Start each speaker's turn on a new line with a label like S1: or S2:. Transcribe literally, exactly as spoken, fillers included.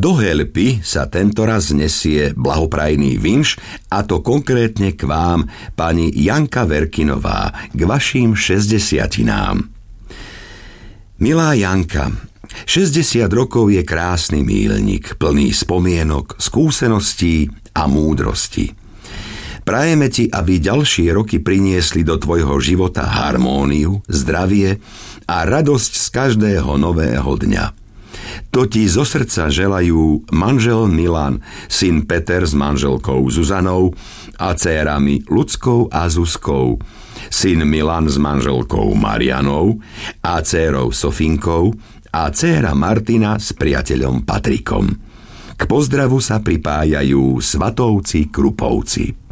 S1: Do Helpy sa tentoraz nesie blahoprajný vinš, a to konkrétne k vám, pani Janka Verkinová, k vašim šesťdesiatinám. Milá Janka, šesťdesiat rokov je krásny míľnik, plný spomienok, skúseností a múdrosti. Prajeme ti, aby ďalšie roky priniesli do tvojho života harmóniu, zdravie a radosť z každého nového dňa. To ti zo srdca želajú manžel Milan, syn Peter s manželkou Zuzanou a dcérami Ľudskou a Zuzkou, syn Milan s manželkou Marianou a dcérou Sofinkou a dcéra Martina s priateľom Patrikom. K pozdravu sa pripájajú Svatovci Krupovci.